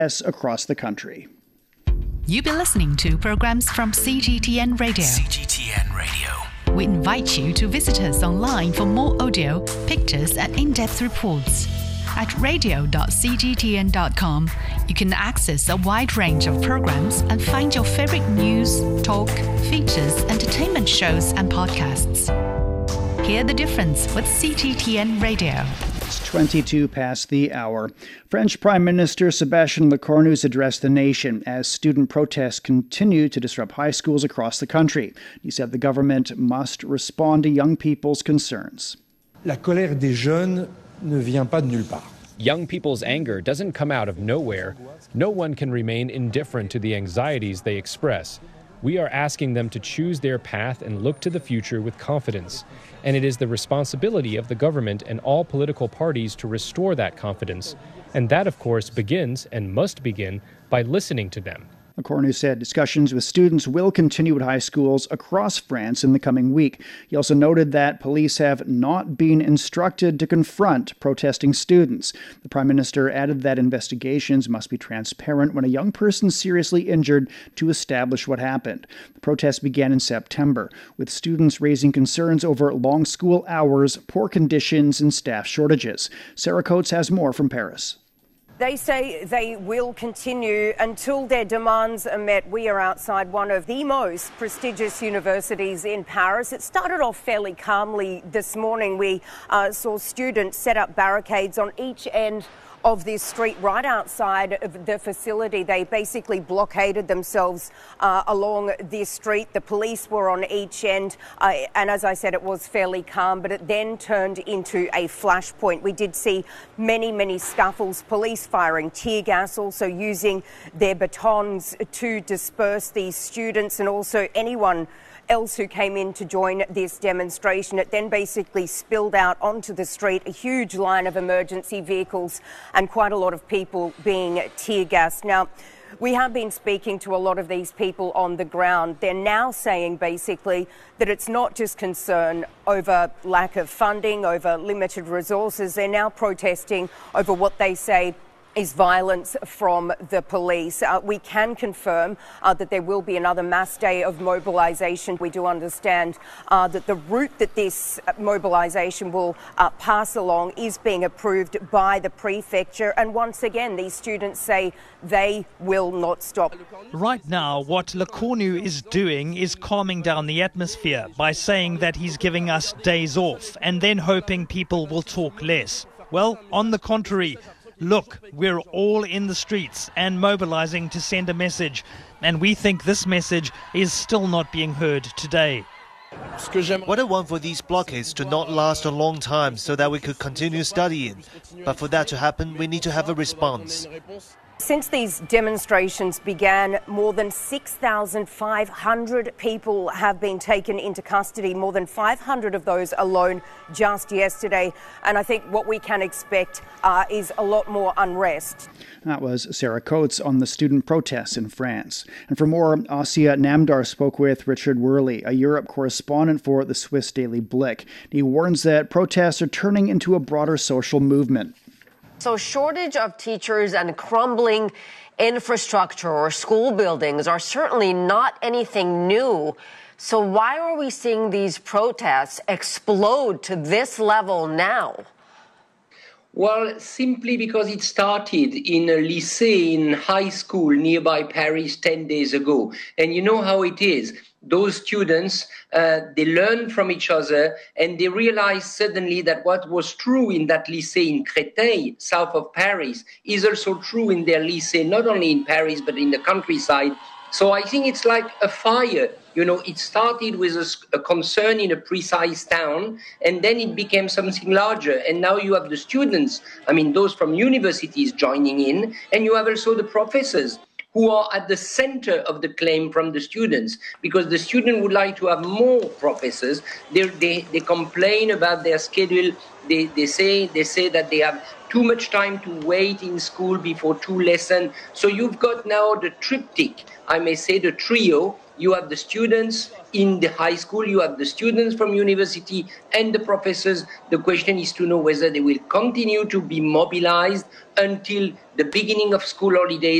across the country. You've been listening to programs from CGTN Radio. CGTN Radio. We invite you to visit us online for more audio, pictures, and in-depth reports. At radio.cgtn.com, you can access a wide range of programs and find your favorite news, talk, features, entertainment shows, and podcasts. Hear the difference with CGTN Radio. It's 22 past the hour. French Prime Minister Sébastien Lecornu's addressed the nation as student protests continue to disrupt high schools across the country. He said the government must respond to young people's concerns. La colère des jeunes ne vient pas de nulle part. Young people's anger doesn't come out of nowhere. No one can remain indifferent to the anxieties they express. We are asking them to choose their path and look to the future with confidence. And it is the responsibility of the government and all political parties to restore that confidence. And that, of course, begins and must begin by listening to them. Lecornu said discussions with students will continue at high schools across France in the coming week. He also noted that police have not been instructed to confront protesting students. The Prime Minister added that investigations must be transparent when a young person is seriously injured to establish what happened. The protests began in September, with students raising concerns over long school hours, poor conditions, and staff shortages. Sarah Coates has more from Paris. They say they will continue until their demands are met. We are outside one of the most prestigious universities in Paris. It started off fairly calmly this morning. We saw students set up barricades on each end of this street right outside of the facility. They basically blockaded themselves along this street. The police were on each end, and as I said, it was fairly calm, but it then turned into a flashpoint. We did see many scuffles, police firing tear gas, also using their batons to disperse these students and also anyone else who came in to join this demonstration. It then basically spilled out onto the street, a huge line of emergency vehicles and quite a lot of people being tear gassed. Now, we have been speaking to a lot of these people on the ground. They're now saying basically that it's not just concern over lack of funding, over limited resources. They're now protesting over what they say is violence from the police. We can confirm that there will be another mass day of mobilisation. We do understand that the route that this mobilisation will pass along is being approved by the prefecture. And once again, these students say they will not stop. Right now, what Lecornu is doing is calming down the atmosphere by saying that he's giving us days off and then hoping people will talk less. Well, on the contrary, look, we're all in the streets and mobilizing to send a message, and we think this message is still not being heard today. What I want for these blockades to not last a long time so that we could continue studying. But for that to happen, we need to have a response. Since these demonstrations began, more than 6,500 people have been taken into custody, more than 500 of those alone just yesterday. And I think what we can expect is a lot more unrest. That was Sarah Coates on the student protests in France. And for more, Asia Namdar spoke with Richard Worley, a Europe correspondent for the Swiss Daily Blick. He warns that protests are turning into a broader social movement. So shortage of teachers and crumbling infrastructure or school buildings are certainly not anything new. So why are we seeing these protests explode to this level now? Well, simply because it started in a lycée in high school nearby Paris 10 days ago. And you know how it is. Those students, they learn from each other and they realize suddenly that what was true in that lycée in Créteil, south of Paris, is also true in their lycée, not only in Paris, but in the countryside. So I think it's like a fire. You know, it started with a concern in a precise town, and then it became something larger. And now you have the students, those from universities joining in, and you have also the professors who are at the center of the claim from the students, because the student would like to have more professors. They complain about their schedule. They say that they have too much time to wait in school before 2 lessons. So you've got now the triptych, I may say the trio. You have the students in the high school, you have the students from university, and the professors. The question is to know whether they will continue to be mobilized until the beginning of school holidays.